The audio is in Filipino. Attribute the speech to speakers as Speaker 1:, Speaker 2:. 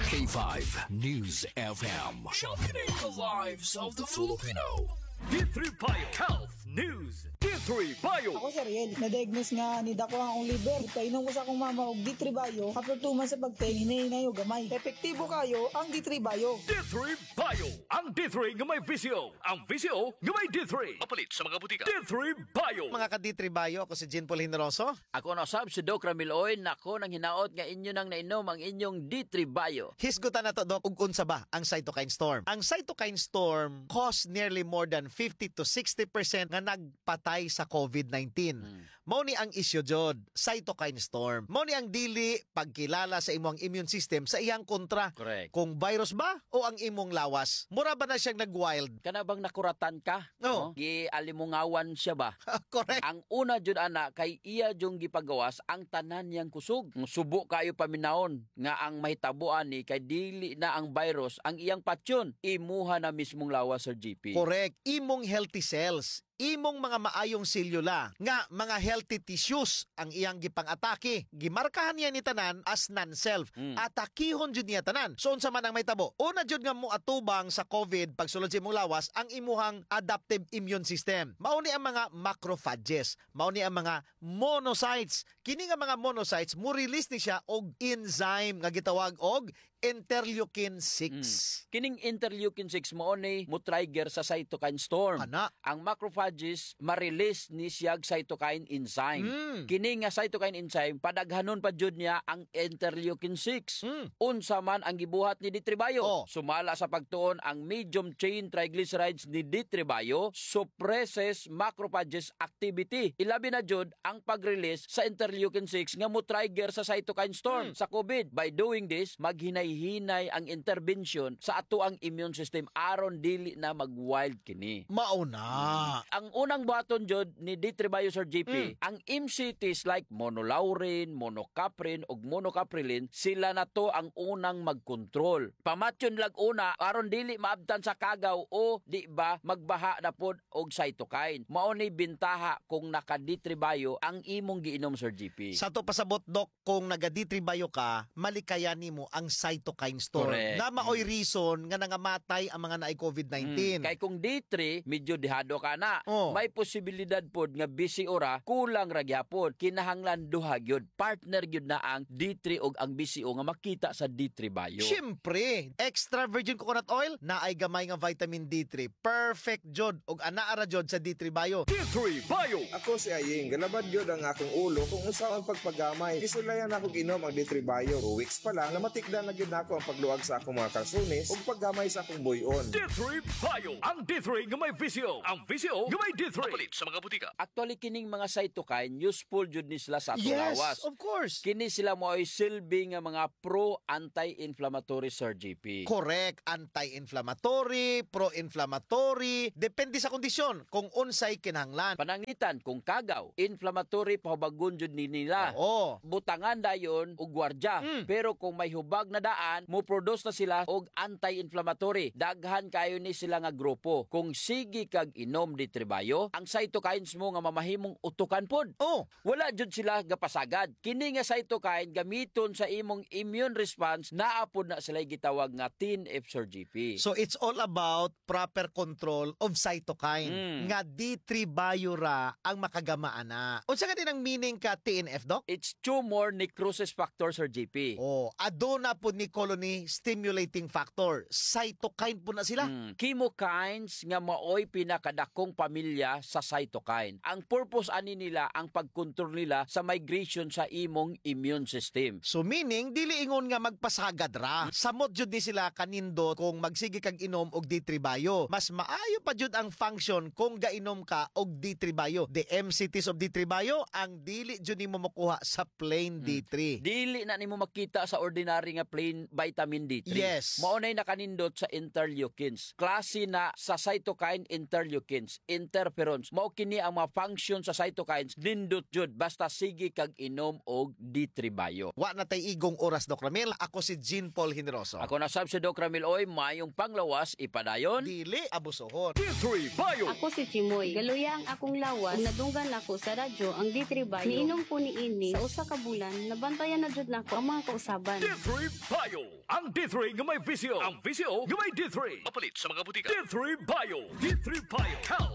Speaker 1: K5 News FM. Championing the lives of the Filipino.
Speaker 2: D3 Bio Health News. D3 Bio.
Speaker 3: Ako si Riel, na-diagnose nga ni dako ang liver. Painom ko sa akong mama og D3 Bio. After 2 months sa pagtingin ngayon gamay. Epektibo kayo ang D3 Bio.
Speaker 2: D3 Bio. Ang D3 nga may VCO. Ang VCO nga may D3. Mapalit sa mga butika. D3 Bio.
Speaker 4: Mga ka-D3 Bio, ako si Jean Paul Generoso.
Speaker 5: Ako na sab si Doc Ramil Oy, nako nang hinaot nga inyo nang nainom ang inyong D3 Bio.
Speaker 4: Hisgutan na to, Doc, ug unsa ba ang cytokine storm? Ang cytokine storm caused nearly more than 50 to 60% nga nagpatay sa COVID-19. Mao ni ang issue jod, cytokine storm. Mao ni ang dili pagkilala sa imong immune system sa iyang kontra.
Speaker 5: Correct.
Speaker 4: Kung virus ba o ang imong lawas. Mura ba na siyang nag-wild?
Speaker 5: Kana bang nakuratan ka?
Speaker 4: No.
Speaker 5: Gialimungawan siya ba?
Speaker 4: Correct.
Speaker 5: Ang una jud ana kay iya jung gipagawas ang tanan niyang kusog. Subo kayo paminahon nga ang mahitabuan ni kay dili na ang virus ang iyang patyon. Imuha na mismong lawas, Sir GP.
Speaker 4: Correct. Imong healthy cells, imong mga maayong selula nga mga healthy tissues ang iyang gipang-atake. Gimarkahan niya ni tanan as non-self. Atakihon jud niya tanan. So unsa man ang mahitabo? Una jud nga mo atubang sa COVID pagsulod sa imong lawas ang imuhang adaptive immune system. Mao ni ang mga macrophages, mao ni ang mga monocytes. Kini nga mga monocytes mo release ni siya og enzyme nga gitawag og interleukin 6.
Speaker 5: Kining interleukin 6 mo ni mo trigger sa cytokine storm.
Speaker 4: Ana.
Speaker 5: Ang macrophages ma-release ni siyag cytokine enzyme. Kini nga cytokine enzyme padaghanon pa jud niya ang interleukin 6. Unsa man ang gibuhat ni D3 Bio?
Speaker 4: Oh.
Speaker 5: Sumala sa pagtuon ang medium chain triglycerides ni D3 Bio suppresses macrophages activity. Ilabi na jud ang pag-release sa interleukin 6 nga mo trigger sa cytokine storm sa COVID. By doing this, maghinay-hinay ang intervention sa ato ang immune system aron dili na mag-wild kini.
Speaker 4: Mauna.
Speaker 5: Ang unang buhaton jud ni D3 Bio, Sir GP, ang MCTs like monolaurin, monocaprin ug monocaprilin, sila na to ang unang magkontrol. Pamatyon lag una aron dili maabtan sa kagaw o di ba magbaha na pod og cytokine. Mao ni bintaha kung naka D3 Bio ang imong giinom, Sir GP.
Speaker 4: Sa to pasabot, Doc, kung naga-D3 Bio ka, malikayan nimo ang cytokine storm.
Speaker 5: Correct.
Speaker 4: Na maoy reason nga nangamatay ang mga naay COVID-19.
Speaker 5: Kay kung D3 medyo dihado ka na,
Speaker 4: Oh.
Speaker 5: may posibilidad pod nga BCO ra kulang ra gyapon. Kinahanglan duha gyud, partner gyud na ang D3 ug ang BCO nga makita sa D3 Bio.
Speaker 4: Siyempre, extra virgin coconut oil na ay gamay nga vitamin D3. Perfect jod og anaa ra jod sa D3 Bio.
Speaker 2: D3 Bio.
Speaker 6: Ako si Aying, galabad yun ang akong ulo kung unsa ang pagpagamay. Isulayan ako ginom ang D3 Bio. 2 weeks pa lang, namatikdan na gyud nako ang pagluwag sa akong mga kalsunis ug paggamay sa akong buyon.
Speaker 2: D3 Bio. Ang D3 nga may VCO. Ang VCO nga may D3. Mapalit sa mga butika.
Speaker 5: Actually kining mga cytokine useful jud ni sila sa atong
Speaker 4: Yes,
Speaker 5: lawas.
Speaker 4: of course.
Speaker 5: Kini sila mo ay silbi nga mga pro-anti-inflammatory, Sir GP.
Speaker 4: Correct. Anti-inflammatory, pro-inflammatory. Depende sa kondisyon kung unsay kinahanglan.
Speaker 5: Panangitan kung kagaw, inflammatory pahubagon jud ni nila.
Speaker 4: Oo.
Speaker 5: Butangan dayon og gwardya. Pero kung may hubag na daan, mo produce na sila og anti-inflammatory. Daghan kayo ni sila nga grupo. Kung sige kag inom di tribayo, ang cytokines mo nga mamahimong utukan pod.
Speaker 4: Oh.
Speaker 5: Wala jud sila gapasagad. Kini nga cytokine gamiton sa imong immune response naapod na sila gitawag nga TNF, Sir GP.
Speaker 4: So it's all about proper control of cytokine. Nga D3 Bio ra ang makagamaan na. Unsa ka din ang meaning ka TNF, Doc?
Speaker 5: It's tumor necrosis factor, Sir GP.
Speaker 4: Oh, aduna po ni colony stimulating factor. Cytokine po na sila.
Speaker 5: Chemokines nga maoy pinakadakong pamilya sa cytokine. Ang purpose ani nila ang pagkontrol nila sa migration sa imong immune system.
Speaker 4: So meaning, dili ingon nga magpasagad ra. Samot jud ni sila kanindot kung magsige kag inom og D3 Bio. Mas maayo pa jud ang function kung gainom ka og D3 Bio. The MCTs of D3 Bio ang dili jud nimo makuha sa plain D3.
Speaker 5: Dili na nimo makita sa ordinary nga plain vitamin D3.
Speaker 4: Yes.
Speaker 5: Maunay nakanindot sa interleukins. Klase na sa cytokine interleukins, interferons. Mao kini ang mga function sa cytokines nindot jud basta sige kag inom og D3 Bio.
Speaker 4: Wa na tay igong oras, Doc Ramil. Ako si Jean Paul Generoso.
Speaker 5: Ako na sab si Doc Ramil Oy, mayong panglawas ipadayon.
Speaker 4: Dili abusohon.
Speaker 2: D3 Bio.
Speaker 7: Ako si Chimoy. Galuya ang akong lawas. Nadunggan ako sa radyo ang D3 Bio. Niinom po ni ini sa usa ka bulan nabantayan na jud nako ang mga kausaban.
Speaker 2: D3 Bio. Ang D3 nga may visyo. Ang visyo nga may D3. Mapalit sa mga butika. D3 Bio. D3 Bio. Health